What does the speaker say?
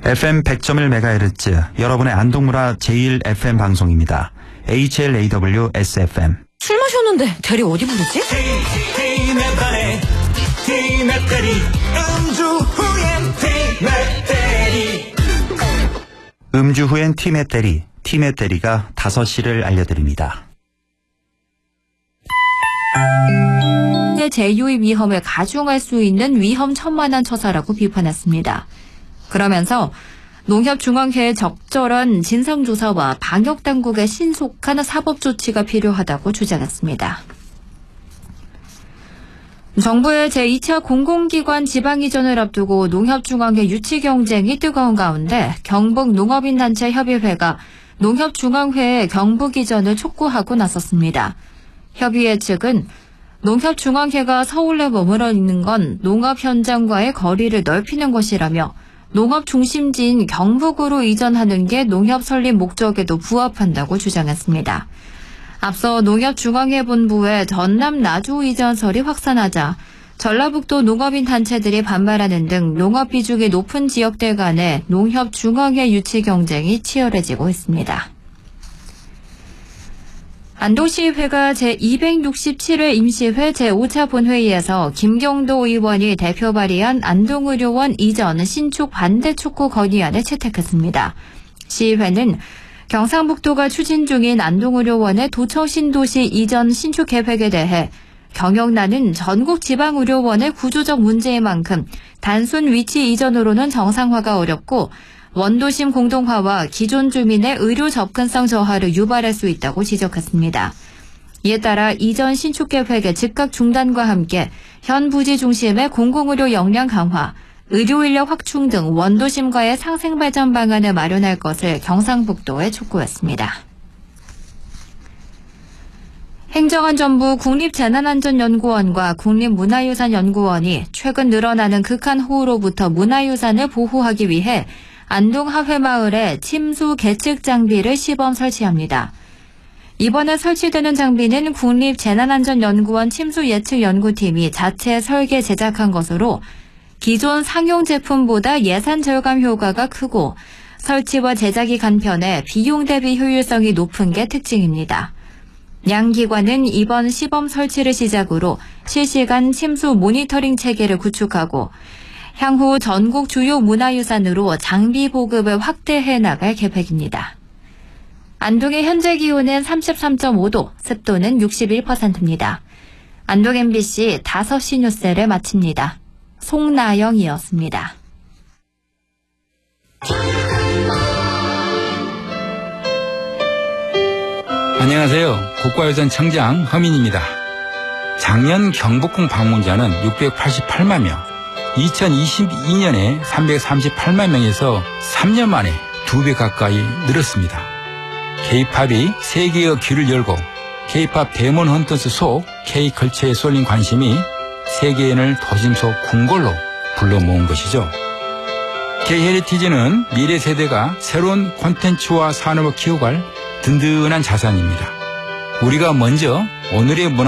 FM 100.1MHz, 여러분의 안동문화 제1 FM 방송입니다. HLAW SFM. 술 마셨는데 대리 어디 부르지? 음주 후엔 팀의 때리, 팀의 때리가 5시를 알려드립니다. 제휴의 위험을 가중할 수 있는 위험천만한 처사라고 비판했습니다. 그러면서 농협중앙회의 적절한 진상조사와 방역당국의 신속한 사법조치가 필요하다고 주장했습니다. 정부의 제2차 공공기관 지방이전을 앞두고 농협중앙회 유치 경쟁이 뜨거운 가운데 경북농업인단체협의회가 농협중앙회의 경북이전을 촉구하고 나섰습니다. 협의회 측은 농협중앙회가 서울에 머물러 있는 건 농업 현장과의 거리를 넓히는 것이라며 농업 중심지인 경북으로 이전하는 게 농협 설립 목적에도 부합한다고 주장했습니다. 앞서 농협중앙회 본부의 전남 나주 이전설이 확산하자 전라북도 농업인 단체들이 반발하는 등 농업 비중이 높은 지역들 간의 농협중앙회 유치 경쟁이 치열해지고 있습니다. 안동시의회가 제267회 임시회 제5차 본회의에서 김경도 의원이 대표 발의한 안동의료원 이전 신축 반대 촉구 건의안을 채택했습니다. 시의회는 경상북도가 추진 중인 안동의료원의 도처 신도시 이전 신축 계획에 대해 경영난은 전국 지방의료원의 구조적 문제인 만큼 단순 위치 이전으로는 정상화가 어렵고 원도심 공동화와 기존 주민의 의료 접근성 저하를 유발할 수 있다고 지적했습니다. 이에 따라 이전 신축 계획의 즉각 중단과 함께 현 부지 중심의 공공의료 역량 강화, 의료인력 확충 등 원도심과의 상생발전 방안을 마련할 것을 경상북도에 촉구했습니다. 행정안전부 국립재난안전연구원과 국립문화유산연구원이 최근 늘어나는 극한호우로부터 문화유산을 보호하기 위해 안동 하회마을에 침수 계측 장비를 시범 설치합니다. 이번에 설치되는 장비는 국립재난안전연구원 침수예측연구팀이 자체 설계 제작한 것으로 기존 상용 제품보다 예산 절감 효과가 크고 설치와 제작이 간편해 비용 대비 효율성이 높은 게 특징입니다. 양 기관은 이번 시범 설치를 시작으로 실시간 침수 모니터링 체계를 구축하고 향후 전국 주요 문화유산으로 장비 보급을 확대해 나갈 계획입니다. 안동의 현재 기온은 33.5도, 습도는 61%입니다. 안동 MBC 5시 뉴스를 마칩니다. 송나영이었습니다. 안녕하세요. 국가유산 청장 허민입니다. 작년 경복궁 방문자는 688만 명, 2022년에 338만 명에서 3년 만에 2배 가까이 늘었습니다. K-팝이 세계의 귀를 열고 K-팝 데몬 헌터스 속 K-컬처에 쏠린 관심이 세계인을 도심 속 궁궐로 불러 모은 것이죠. K-헤리티지는 미래 세대가 새로운 콘텐츠와 산업을 키워갈 든든한 자산입니다. 우리가 먼저 오늘의 문화